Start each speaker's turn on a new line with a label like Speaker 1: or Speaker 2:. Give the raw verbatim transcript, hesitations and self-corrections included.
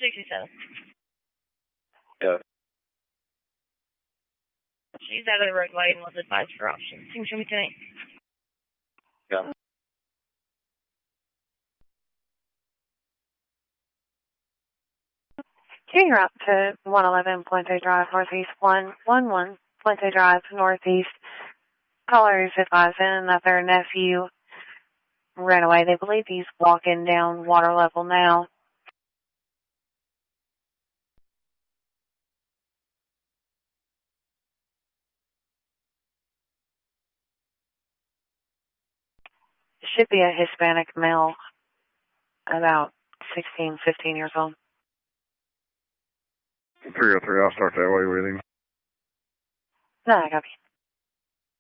Speaker 1: sixty-seven.
Speaker 2: Yeah.
Speaker 1: She's out of the roadway and was advised for options. Can you show me tonight?
Speaker 2: Yeah.
Speaker 3: Getting route to one eleven Puente Drive, Northeast one one one, Puente Drive, Northeast. Caller is advising that their nephew ran away. They believe he's walking down water level now. Should be a Hispanic male, about sixteen, fifteen years old.
Speaker 2: three oh three, I'll start that way with him.
Speaker 3: No, I got you.